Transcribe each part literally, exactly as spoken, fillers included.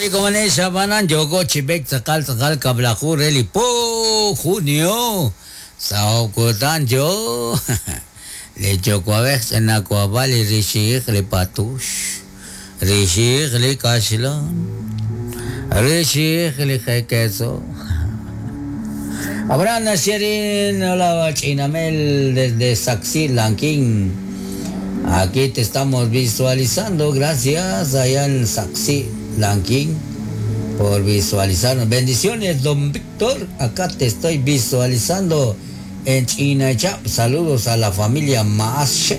como en esa banan yogo chibek sakal sakal kablahu reli po junio sao kutan yo le chokwavek na kwabali rishik le patush rishik le kashilan rishik le queso. Habrá nacido la Chinamel desde Saxi Lanking. Aquí te estamos visualizando, gracias allá en Saxi Lanking por visualizarnos. Bendiciones, don Víctor. Acá te estoy visualizando en China. Saludos a la familia Maashe.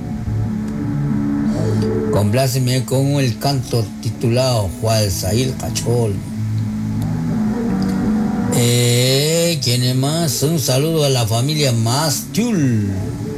Compláceme con el canto titulado Juan Sahil Cachol. Eh, ¿quién es más? Un saludo a la familia Mastul.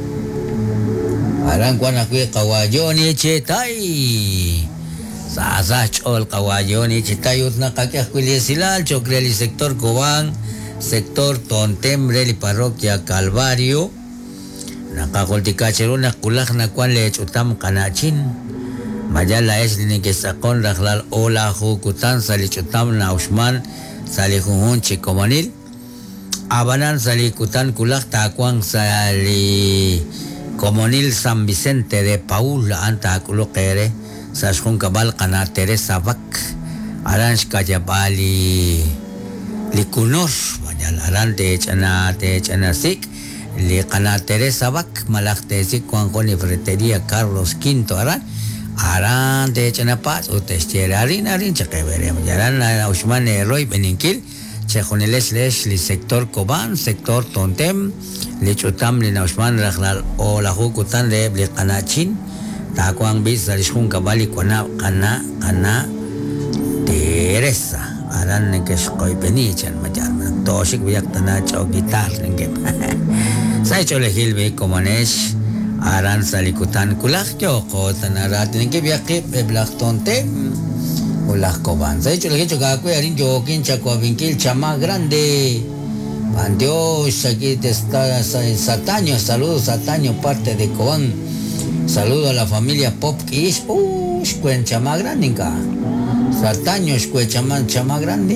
Aran Guanacue Kawayoni Chetay. Sasa Chol Kawayoni Chetay Utnakakia Silal, Chocreli sector Cobán, sector Tontembreli parroquia Calvario. Nakakoltikachero Nakulak Kwan le chutam Kanachin. Mayala es ni que sacón Rajlal Ola Jukutan Salichutam Nausman. Sali Junjun Chicomanil, Abanan Sali Kutan Kulak Tacuan Sali Comonil San Vicente de Paula Anta Kulokere, Sashun Cabal Cana Teresa Bac, Aranj Kayabali Likunor, Mayal Arante Chana Te Chanasik, Li Cana Teresa Bac, Malakte Zikuan con Fretería Carlos Quinto Aran. Aran de Chanapaz o Testiera Arin Arin Chacaverem Yaran la Usman Roy Beninkil Chejoneles Les li sector Cobán sector Tontem li Chutam li Usman Rajlal o la Jukutan de Blikanachin Tacuan Bis Alishun Kabali Kwana Kana Kana Teresa Aran Nekeshkoy Benichan Mayan Toshik Viaktana Chau Guitar Nengem Saicho Lehilbe Comanesh Aran salikutan kulak joko tanaratin ke biaki beblak tonte ulak koban. Saya cuma lagi juga aku hari jokin cakwa bingkil chama grande. Pandio sakit está Sataño, saludos Sataño parte de Cobán. Saludo a la familia Pop Kish. Uh, skuen chama grande ka. Sataño skuen chama chama grande.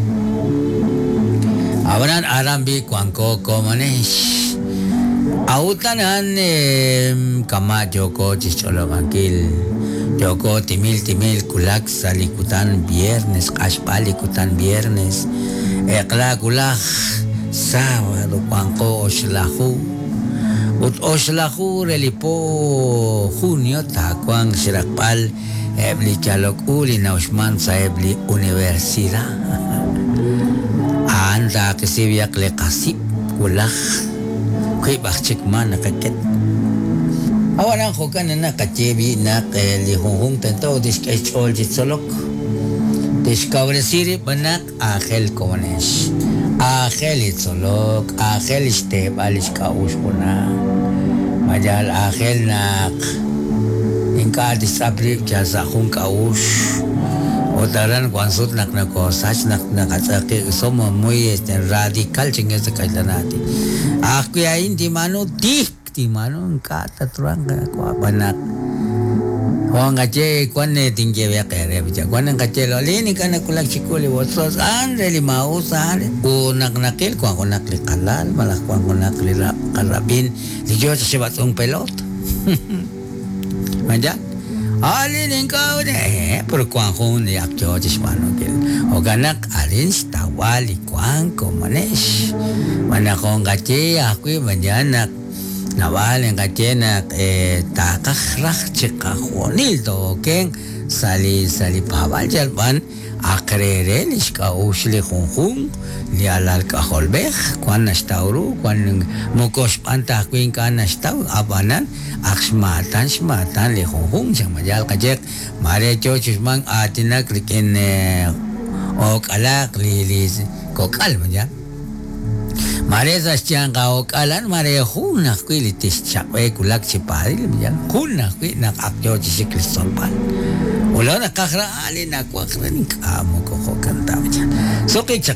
Abran arambi kuanko komanesh. Autanan eh, kama Joko Chicholo Bankil Joko Timil Timil Kulak Salikutan viernes Kashpalikutan viernes Ekla Kulak sábado Panko Oshlahu Ut Oshlahu Relipo junio Takwang Shirakpal Ebli Chalok Uli Nausman Saebli Universidad Anda Kesibiak Lekasip Kulak Kay bakchik man nakaket. Awan ako ka na nakachebi na lihong tento diskech all jitsolok. Diskawre siri banak akhel komanesh. Akhel itsolok, akhel isteb alis kaus puna. Majal akhel nak ingka disabri jasa kung kaus. Otaran kwansut nak nakosach nak nakasake somo muy este radical chingue se kaila nati. Aku ya ini mano dik di mano kata terang ko banak. Wang kace kwane tingge ya kere bija kwane kace lo lini kana kulak chikuli wosos an reli mau sare ko nak nakil ko ko nakli kalal malah ko ko nakli karabin dijo sa sebatong pelot. Manja alin engkau deh perkuang hun di akjo cismano kil oganak alin stawali kuang komanesh mana kong kace aku manjanak nawal yang kace nak eh takakrak cekahonil to keng sali sali pawal jalban akrere liska usli khung li alal kaholbeh kuan nastauru kuan mukos pantah kuin kan nastau abanan aksmatan smatan li khung jang majal kajek mare chochus mang atina kliken ok alak li li kokal majal mare zastian ka ok alan mare khun nak kuili tis chakwe kulak chipari majal khun nak kui nak akjo chisikrisol pan ulo nakakra ali na kwa kraning kamu ko kanta majal so kay